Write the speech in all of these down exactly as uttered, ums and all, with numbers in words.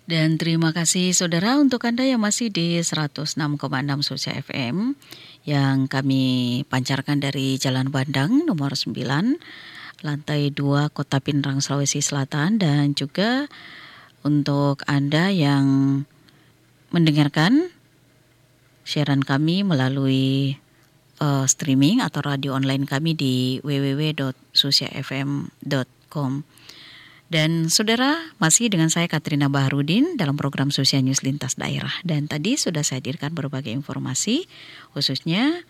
Dan terima kasih saudara untuk Anda yang masih di seratus enam koma enam Sucia F M yang kami pancarkan dari Jalan Bandang nomor sembilan, lantai dua Kota Pinrang, Sulawesi Selatan, dan juga untuk Anda yang mendengarkan siaran kami melalui uh, streaming atau radio online kami di w w w dot sucia f m dot com. Dan saudara, masih dengan saya Katrina Baharudin dalam program Sucia News Lintas Daerah. Dan tadi sudah saya hadirkan berbagai informasi, khususnya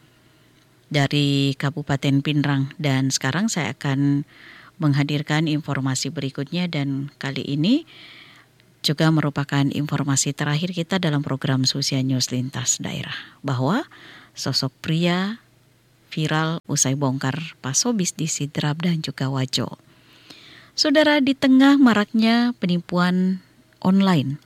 dari Kabupaten Pinrang. Dan sekarang saya akan menghadirkan informasi berikutnya, dan kali ini juga merupakan informasi terakhir kita dalam program Sucia News Lintas Daerah. Bahwa sosok pria viral usai bongkar pasobis di Sidrap dan juga Wajo. Saudara, di tengah maraknya penipuan online,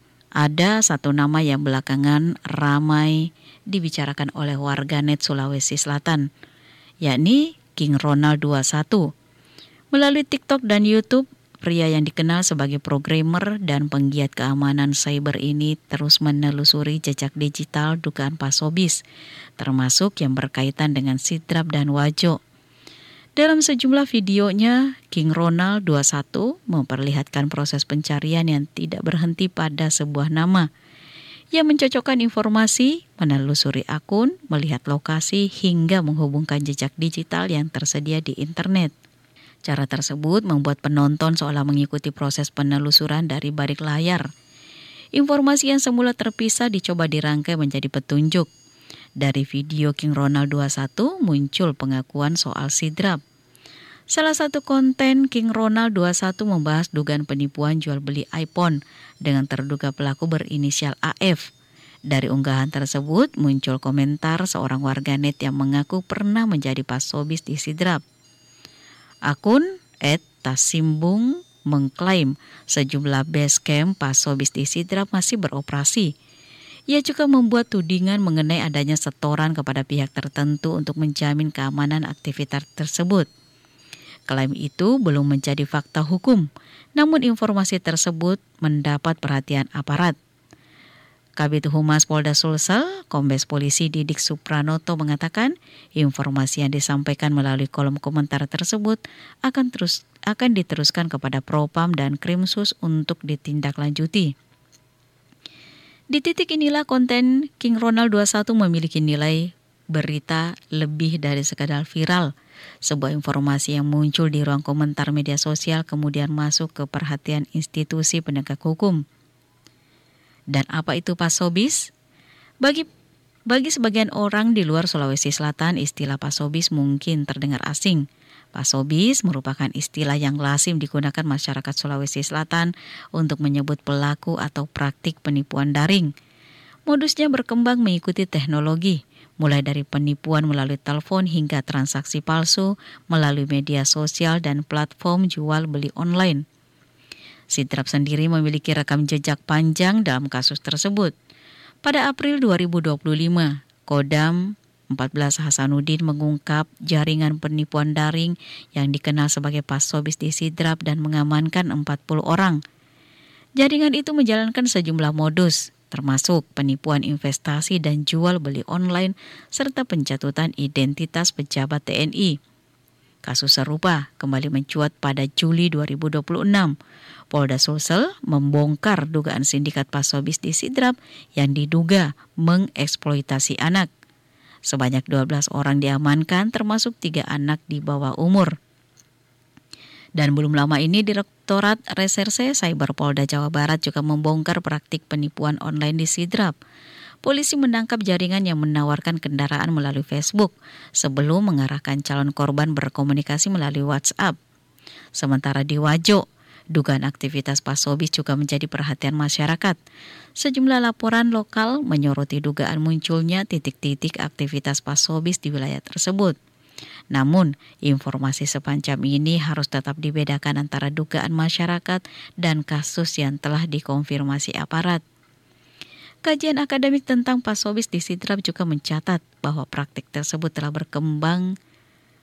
ada satu nama yang belakangan ramai dibicarakan oleh warganet Sulawesi Selatan, yakni King Ronald dua puluh satu. Melalui TikTok dan YouTube, pria yang dikenal sebagai programmer dan penggiat keamanan cyber ini terus menelusuri jejak digital dugaan pasobis, termasuk yang berkaitan dengan Sidrap dan Wajo. Dalam sejumlah videonya, King Ronald dua puluh satu memperlihatkan proses pencarian yang tidak berhenti pada sebuah nama. Ia mencocokkan informasi, menelusuri akun, melihat lokasi, hingga menghubungkan jejak digital yang tersedia di internet. Cara tersebut membuat penonton seolah mengikuti proses penelusuran dari balik layar. Informasi yang semula terpisah dicoba dirangkai menjadi petunjuk. Dari video King Ronald dua puluh satu muncul pengakuan soal Sidrap. Salah satu konten King Ronald dua puluh satu membahas dugaan penipuan jual beli iPhone dengan terduga pelaku berinisial A F. Dari unggahan tersebut muncul komentar seorang warganet yang mengaku pernah menjadi pasobis di Sidrap. Akun et tasimbung mengklaim sejumlah base camp pasobis di Sidrap masih beroperasi. Ia juga membuat tudingan mengenai adanya setoran kepada pihak tertentu untuk menjamin keamanan aktivitas tersebut. Klaim itu belum menjadi fakta hukum, namun informasi tersebut mendapat perhatian aparat. Kabid Humas Polda Sulsel, Kombes Polisi Didik Supranoto mengatakan, informasi yang disampaikan melalui kolom komentar tersebut akan terus akan diteruskan kepada Propam dan Krimsus untuk ditindaklanjuti. Di titik inilah konten King Ronald dua puluh satu memiliki nilai berita lebih dari sekadar viral. Sebuah informasi yang muncul di ruang komentar media sosial kemudian masuk ke perhatian institusi penegak hukum. Dan apa itu pasobis? Bagi bagi sebagian orang di luar Sulawesi Selatan, istilah pasobis mungkin terdengar asing. Pasobis merupakan istilah yang lazim digunakan masyarakat Sulawesi Selatan untuk menyebut pelaku atau praktik penipuan daring. Modusnya berkembang mengikuti teknologi, mulai dari penipuan melalui telepon hingga transaksi palsu melalui media sosial dan platform jual beli online. Sidrap sendiri memiliki rekam jejak panjang dalam kasus tersebut. Pada April dua ribu dua puluh lima, Kodam empat belas Hasanuddin mengungkap jaringan penipuan daring yang dikenal sebagai pasobis di Sidrap dan mengamankan empat puluh orang. Jaringan itu menjalankan sejumlah modus, termasuk penipuan investasi dan jual beli online serta pencatutan identitas pejabat T N I. Kasus serupa kembali mencuat pada Juli dua ribu dua puluh enam. Polda Sulsel membongkar dugaan sindikat pasobis di Sidrap yang diduga mengeksploitasi anak. Sebanyak dua belas orang diamankan, termasuk tiga anak di bawah umur. Dan belum lama ini Direktorat Reserse Cyber Polda Jawa Barat juga membongkar praktik penipuan online di Sidrap. Polisi menangkap jaringan yang menawarkan kendaraan melalui Facebook sebelum mengarahkan calon korban berkomunikasi melalui WhatsApp. Sementara di Wajo, dugaan aktivitas pasobis juga menjadi perhatian masyarakat. Sejumlah laporan lokal menyoroti dugaan munculnya titik-titik aktivitas pasobis di wilayah tersebut. Namun, informasi sepanjang ini harus tetap dibedakan antara dugaan masyarakat dan kasus yang telah dikonfirmasi aparat. Kajian akademik tentang pasobis di Sidrap juga mencatat bahwa praktik tersebut telah berkembang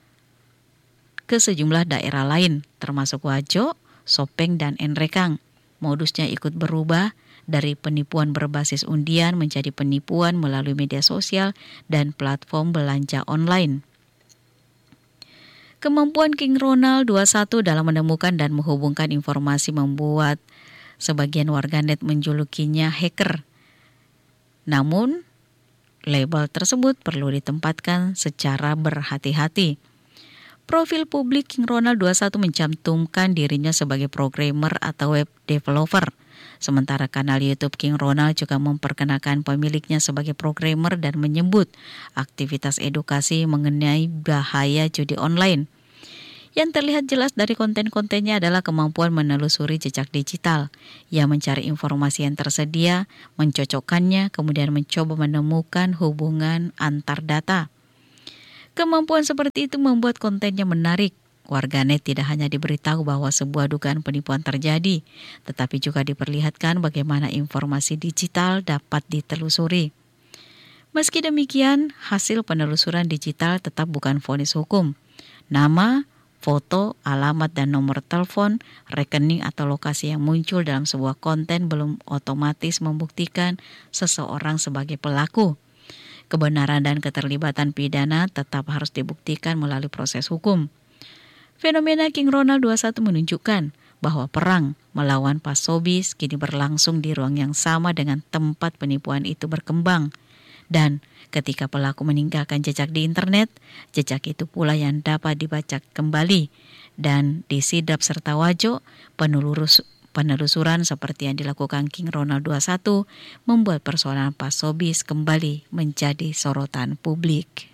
ke sejumlah daerah lain, termasuk Wajo, Sopeng, dan Enrekang. modusnya ikut berubah dari penipuan berbasis undian menjadi penipuan melalui media sosial dan platform belanja online. Kemampuan King Ronald dua puluh satu dalam menemukan dan menghubungkan informasi membuat sebagian warganet menjulukinya hacker. Namun, label tersebut perlu ditempatkan secara berhati-hati. Profil publik King Ronald dua puluh satu mencantumkan dirinya sebagai programmer atau web developer. Sementara kanal YouTube King Ronald juga memperkenalkan pemiliknya sebagai programmer dan menyebut aktivitas edukasi mengenai bahaya judi online. Yang terlihat jelas dari konten-kontennya adalah kemampuan menelusuri jejak digital. Ia mencari informasi yang tersedia, mencocokkannya, kemudian mencoba menemukan hubungan antar data. Kemampuan seperti itu membuat kontennya menarik. Warganet tidak hanya diberitahu bahwa sebuah dugaan penipuan terjadi, tetapi juga diperlihatkan bagaimana informasi digital dapat ditelusuri. Meski demikian, hasil penelusuran digital tetap bukan vonis hukum. Nama, foto, alamat, dan nomor telepon, rekening atau lokasi yang muncul dalam sebuah konten belum otomatis membuktikan seseorang sebagai pelaku. Kebenaran dan keterlibatan pidana tetap harus dibuktikan melalui proses hukum. Fenomena King Ronald dua puluh satu menunjukkan bahwa perang melawan pasobis kini berlangsung di ruang yang sama dengan tempat penipuan itu berkembang. Dan ketika pelaku meninggalkan jejak di internet, jejak itu pula yang dapat dibaca kembali. Dan di Sidrap serta Wajo, penelurus, penelusuran seperti yang dilakukan King Ronald dua puluh satu membuat persoalan pasobis kembali menjadi sorotan publik.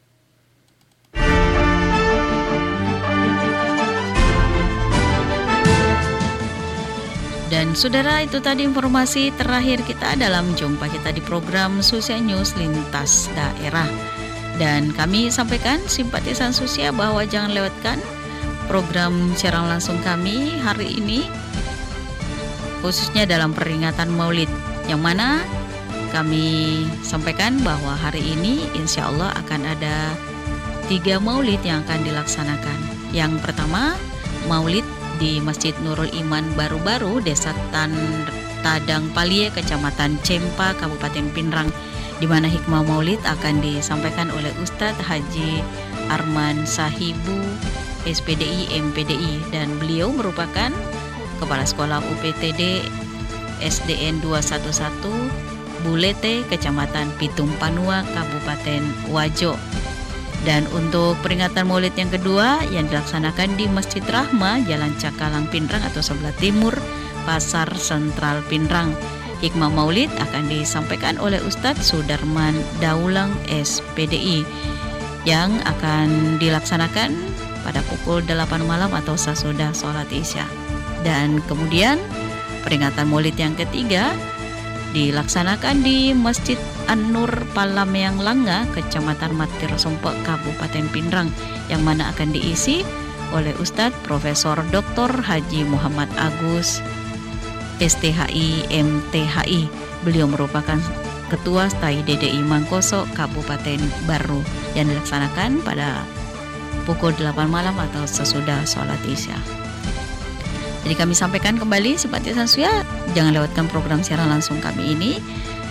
Dan saudara, itu tadi informasi terakhir kita dalam jumpa kita di program Susia News Lintas Daerah. Dan kami sampaikan simpatisan Susia bahwa jangan lewatkan program siaran langsung kami hari ini, khususnya dalam peringatan Maulid, yang mana kami sampaikan bahwa hari ini insya Allah akan ada tiga Maulid yang akan dilaksanakan. Yang pertama, Maulid di Masjid Nurul Iman Baru-Baru, Desa Tan Tadang Palie, Kecamatan Cempa, Kabupaten Pinrang, di mana hikmah Maulid akan disampaikan oleh Ustadz Haji Arman Sahibu, S P D I M P D I, dan beliau merupakan Kepala Sekolah U P T D S D N dua satu satu Bulete, Kecamatan Pitung Panua, Kabupaten Wajo. Dan untuk peringatan Maulid yang kedua yang dilaksanakan di Masjid Rahma, Jalan Cakalang Pinrang atau sebelah timur Pasar Sentral Pinrang. Hikmah Maulid akan disampaikan oleh Ustadz Sudarman Daulang S P D I yang akan dilaksanakan pada pukul delapan malam atau sesudah sholat Isya. Dan kemudian peringatan Maulid yang ketiga dilaksanakan di Masjid An-Nur Palameang Langga, Kecamatan Matir Sompok, Kabupaten Pinrang, yang mana akan diisi oleh Ustadz Profesor Doktor Haji Muhammad Agus S T H I M T H I. Beliau merupakan Ketua Stai D D I Mangkoso, Kabupaten Baru, yang dilaksanakan pada pukul delapan malam atau sesudah sholat Isya. Jadi kami sampaikan kembali simpatisan Susia, jangan lewatkan program siaran langsung kami ini,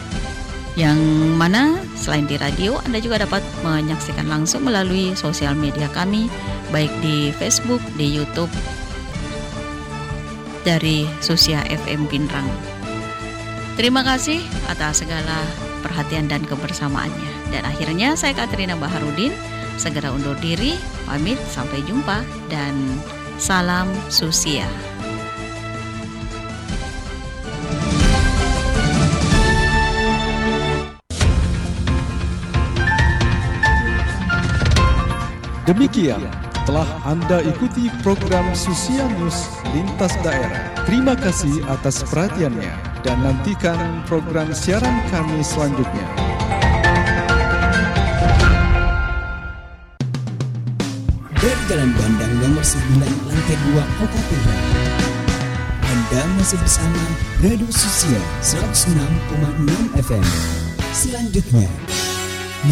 yang mana selain di radio, Anda juga dapat menyaksikan langsung melalui sosial media kami, baik di Facebook, di YouTube, dari Susia F M Pinrang. Terima kasih atas segala perhatian dan kebersamaannya. Dan akhirnya saya Katrina Baharudin segera undur diri, pamit, sampai jumpa, dan salam Susia. Demikian telah Anda ikuti program Susia News Lintas Daerah. Terima kasih atas perhatiannya dan nantikan program siaran kami selanjutnya. Dari Jalan Bandang nomor sembilan lantai dua Kota Pinrang. Anda masih bersama Radio Susia seratus enam koma enam F M. Selanjutnya,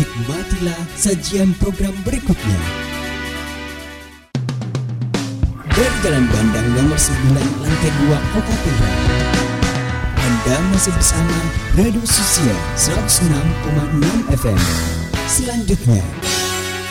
nikmatilah sajian program berikutnya. dari Jalan Bandang nomor sembilan lantai dua Kota Tanggerang. Anda masih bersama Radio Susia seratus enam koma enam F M. Selanjutnya